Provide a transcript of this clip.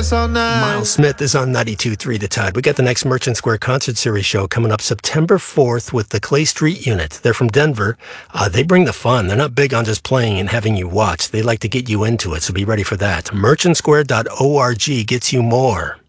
us all night. Miles Smith is on 92.3 The Tide. We got the next Merchant Square Concert Series show coming up September 4th with the Clay Street Unit. They're from Denver. They bring the fun. They're not big on just playing and having you watch. They like to get you into it, so be ready for that. Merchantsquare.org gets you more.